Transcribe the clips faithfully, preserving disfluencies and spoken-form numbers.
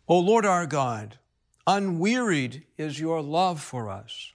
O Lord our God, unwearied is your love for us.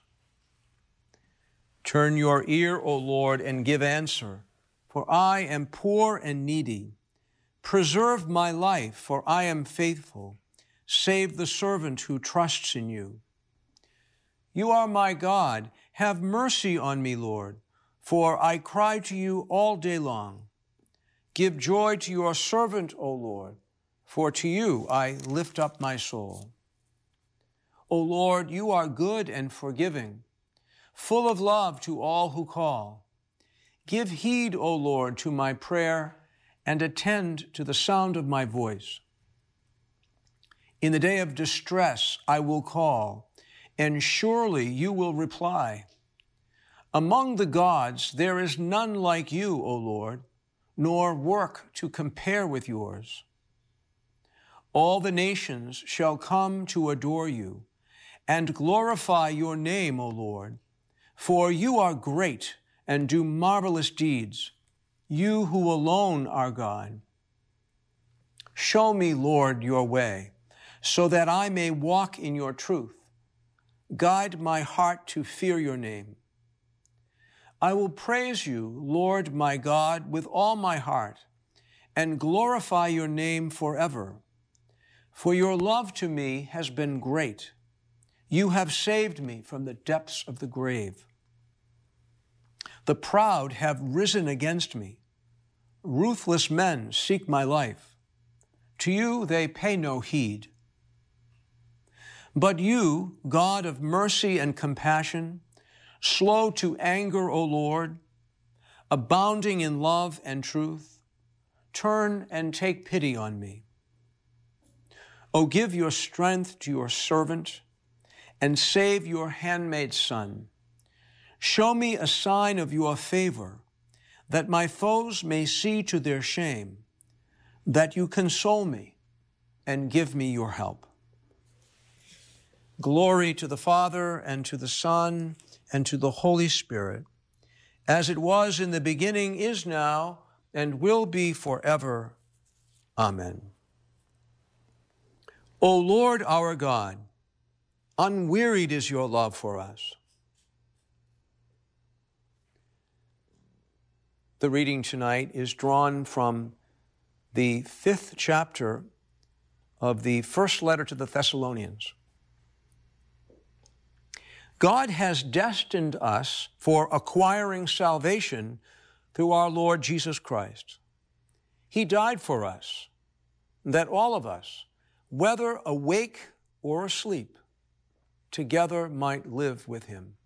Turn your ear, O Lord, and give answer, for I am poor and needy. Preserve my life, for I am faithful. Save the servant who trusts in you. You are my God. Have mercy on me, Lord, for I cry to you all day long. Give joy to your servant, O Lord, for to you I lift up my soul. O Lord, you are good and forgiving, full of love to all who call. Give heed, O Lord, to my prayer, and attend to the sound of my voice. In the day of distress I will call, and surely you will reply. Among the gods there is none like you, O Lord, nor work to compare with yours. All the nations shall come to adore you and glorify your name, O Lord, for you are great and do marvelous deeds, you who alone are God. Show me, Lord, your way, so that I may walk in your truth. Guide my heart to fear your name. I will praise you, Lord my God, with all my heart, and glorify your name forever. For your love to me has been great. You have saved me from the depths of the grave. The proud have risen against me. Ruthless men seek my life. To you they pay no heed. But you, God of mercy and compassion, slow to anger, O Lord, abounding in love and truth, turn and take pity on me. O give your strength to your servant, and save your handmaid's son. Show me a sign of your favor, that my foes may see to their shame, that you console me and give me your help. Glory to the Father, and to the Son, and to the Holy Spirit, as it was in the beginning, is now, and will be forever. Amen. O Lord our God, unwearied is your love for us. The reading tonight is drawn from the fifth chapter of the first letter to the Thessalonians. God has destined us for acquiring salvation through our Lord Jesus Christ. He died for us, that all of us, whether awake or asleep, together might live with him.